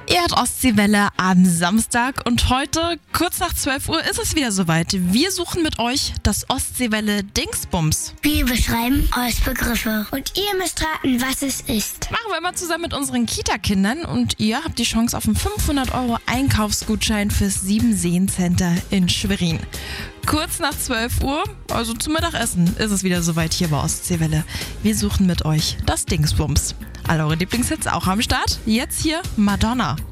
Ihr hört Ostseewelle am Samstag und heute, kurz nach 12 Uhr, ist es wieder soweit. Wir suchen mit euch das Ostseewelle Dingsbums. Wir beschreiben Ostbegriffe und ihr müsst raten, was es ist. Machen wir immer zusammen mit unseren Kita-Kindern und ihr habt die Chance auf einen 500 € Einkaufsgutschein fürs 7-Seen-Center in Schwerin. Kurz nach 12 Uhr, also zum Mittagessen, ist es wieder soweit hier bei Ostseewelle. Wir suchen mit euch das Dingsbums. Alle eure Lieblingshits auch am Start. Jetzt hier Madonna.